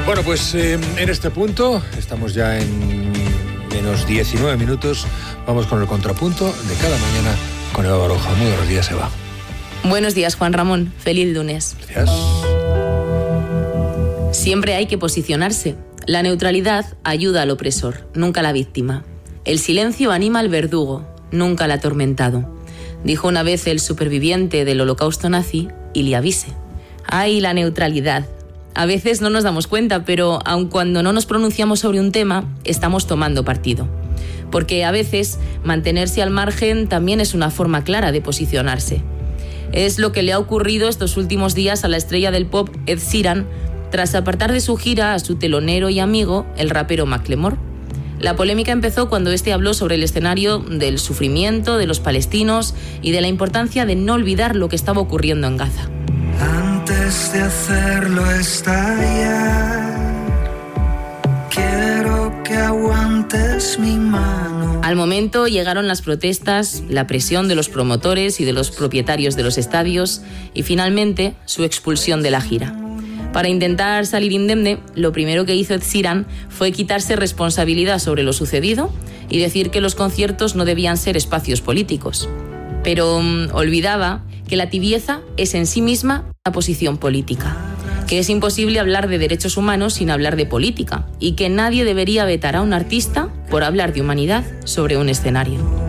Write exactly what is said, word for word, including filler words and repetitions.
Bueno, pues eh, en este punto, estamos ya en menos diecinueve minutos, vamos con el contrapunto de cada mañana con Eva Baroja. Muy buenos días, Eva. Buenos días, Juan Ramón. Feliz lunes. Gracias. Siempre hay que posicionarse. La neutralidad ayuda al opresor, nunca a la víctima. El silencio anima al verdugo, nunca al atormentado. Dijo una vez el superviviente del holocausto nazi, Ilia Wiese. ¡Ay, la neutralidad! A veces no nos damos cuenta, pero aun cuando no nos pronunciamos sobre un tema, estamos tomando partido. Porque a veces mantenerse al margen también es una forma clara de posicionarse. Es lo que le ha ocurrido estos últimos días a la estrella del pop Ed Sheeran, tras apartar de su gira a su telonero y amigo, el rapero Macklemore. La polémica empezó cuando este habló sobre el escenario del sufrimiento de los palestinos y de la importancia de no olvidar lo que estaba ocurriendo en Gaza. Antes de hacerlo estallar, quiero que aguantes mi mano. Al momento llegaron las protestas, la presión de los promotores y de los propietarios de los estadios y finalmente su expulsión de la gira. Para intentar salir indemne, lo primero que hizo Ed Sheeran fue quitarse responsabilidad sobre lo sucedido y decir que los conciertos no debían ser espacios políticos. Pero um, olvidaba que la tibieza es en sí misma una posición política, que es imposible hablar de derechos humanos sin hablar de política y que nadie debería vetar a un artista por hablar de humanidad sobre un escenario.